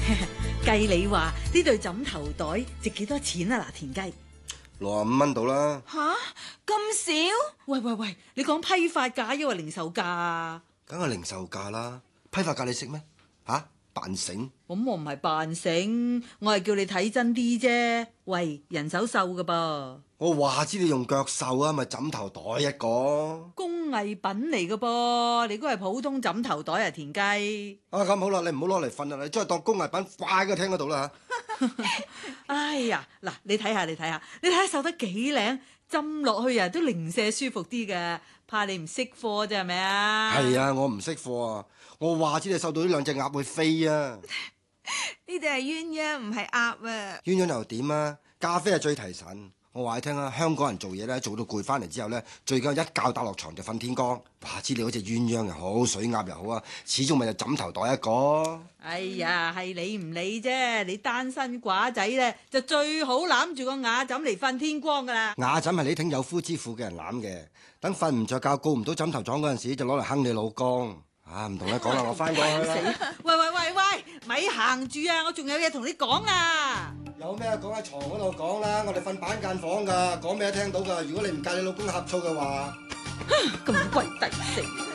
計你話呢對枕頭袋值幾多錢啊？嗱，田雞 65蚊到啦。 吓，咁少？ 喂，你講批發價抑或零售價啊？ 梗係零售價啦，批發價你識咩？扮醒？ 咁我唔係扮醒，我係叫你睇真啲啫。喂，人手繡㗎噃， 我話知你用腳繡啊，咪枕頭袋一個。 工藝品嚟㗎噃，你估係普通枕頭袋啊？田雞， 咁好啦，你唔好攞嚟瞓啦，你將佢當工藝品掛喺個廳嗰度啦嚇。 哎呀，嗱，你睇下繡得幾靚，浸落去啊都零舍舒服啲嘅。怕你唔識貨啫，係咪啊？ 係啊，我唔識貨啊，我話知你繡到呢兩隻鴨會飛啊。 呢啲係鴛鴦，唔係鴨啊！ 鴛鴦又點啊？咖啡係最提神。我話你聽啊，香港人做嘢咧，做到攰翻嚟之後咧，最緊要一覺打落床就瞓天光。話知你嗰隻鴛鴦又好，水鴨又好啊，始終咪就枕頭袋一個。 哎呀，係你唔理啫，你單身寡仔咧就最好攬住個瓦枕嚟瞓天光噶啦。 瓦枕係你聽有夫之婦嘅人攬嘅，等瞓唔着覺告唔到枕頭狀嗰陣時，就攞嚟坑你老公。唔同你講啦，我翻過去啦。 喂，咪行住啊！我仲有嘢同你講啊！ 有咩講喺床嗰度講啦，我哋瞓板間房噶，講咩都聽到噶。如果你唔介你老公呷醋嘅話， 咁鬼抵死。